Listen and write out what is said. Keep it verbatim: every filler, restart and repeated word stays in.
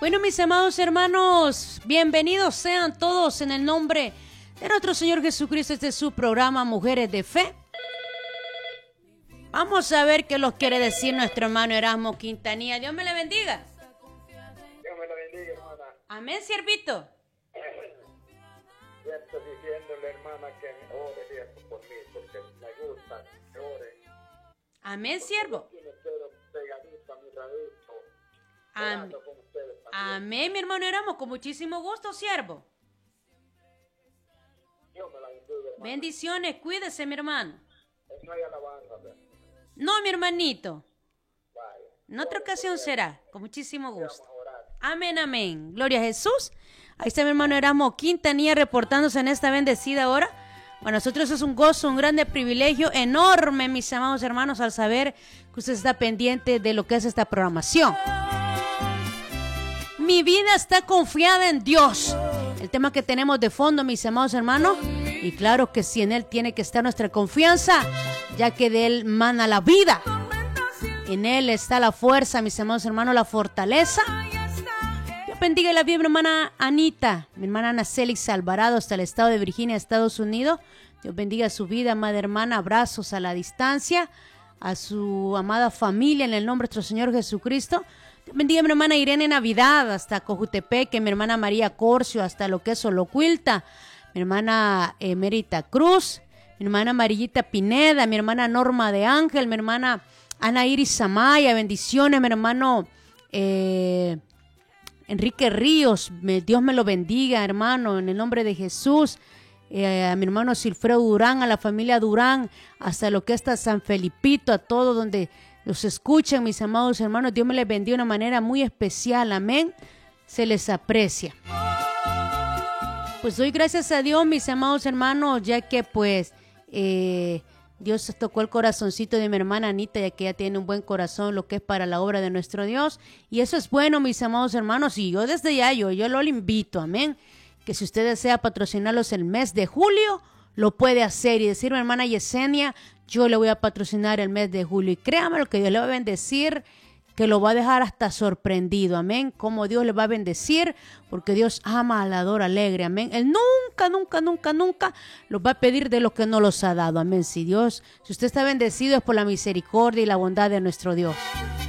Bueno, mis amados hermanos, bienvenidos sean todos en el nombre de nuestro Señor Jesucristo. Este es su programa Mujeres de Fe. Vamos a ver qué nos quiere decir nuestro hermano Erasmo Quintanilla. Dios me le bendiga. Dios me la bendiga, hermana. Amén, siervito. Siento diciéndole, hermana, que ore bien por mí, porque me gusta que ore. Amén, siervo. Tiene todo pegadito a mi radito. Amén. Con ustedes también. Amén, mi hermano Erasmo, con muchísimo gusto, siervo. Dios me la bendiga, hermana. Bendiciones, cuídese, mi hermano. No hay alabanza, ¿verdad? No, mi hermanito. Vaya. En otra ocasión será, con muchísimo gusto. Vamos a orar. Amén, amén. Gloria a Jesús. Ahí está mi hermano Erasmo Quintanilla reportándose en esta bendecida hora. Para nosotros es un gozo, un grande privilegio enorme, mis amados hermanos, al saber que usted está pendiente de lo que es esta programación. Mi vida está confiada en Dios. El tema que tenemos de fondo, mis amados hermanos. Y claro que sí, en Él tiene que estar nuestra confianza, ya que de Él mana la vida. En Él está la fuerza, mis amados hermanos, la fortaleza. Dios bendiga la vida, mi hermana Anita, mi hermana Ana Célix Alvarado, hasta el estado de Virginia, Estados Unidos. Dios bendiga su vida, amada hermana. Abrazos a la distancia, a su amada familia, en el nombre de nuestro Señor Jesucristo. Dios bendiga a mi hermana Irene Navidad, hasta Cojutepeque, mi hermana María Corcio, hasta lo que es Solocuilta, mi hermana Emerita Cruz, mi hermana Amarillita Pineda, mi hermana Norma de Ángel, mi hermana Ana Iris Amaya, bendiciones, mi hermano eh, Enrique Ríos, me, Dios me lo bendiga, hermano, en el nombre de Jesús. Eh, a mi hermano Silfredo Durán, a la familia Durán, hasta lo que está San Felipito, a todo donde los escuchan, mis amados hermanos. Dios me les bendiga de una manera muy especial, amén. Se les aprecia. Pues doy gracias a Dios, mis amados hermanos, ya que pues eh, Dios tocó el corazoncito de mi hermana Anita, ya que ella tiene un buen corazón, lo que es para la obra de nuestro Dios. Y eso es bueno, mis amados hermanos. Y yo desde ya, yo, yo lo invito, amén, que si usted desea patrocinarlos el mes de julio, lo puede hacer y decirme, hermana Yesenia, yo le voy a patrocinar el mes de julio. Y créame lo que Dios le va a bendecir, que lo va a dejar hasta sorprendido, amén, como Dios le va a bendecir, porque Dios ama al dador alegre, amén. Él nunca, nunca, nunca, nunca los va a pedir de lo que no los ha dado, amén. Si Dios, si usted está bendecido es por la misericordia y la bondad de nuestro Dios.